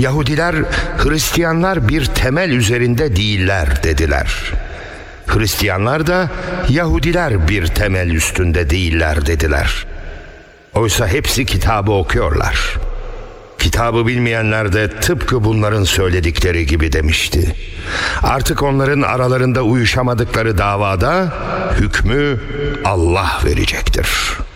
Yahudiler, Hristiyanlar bir temel üzerinde değiller dediler. Hristiyanlar da Yahudiler bir temel üstünde değiller dediler. Oysa hepsi kitabı okuyorlar. Kitabı bilmeyenler de tıpkı bunların söyledikleri gibi demişti. Artık onların aralarında uyuşamadıkları davada hükmü Allah verecektir.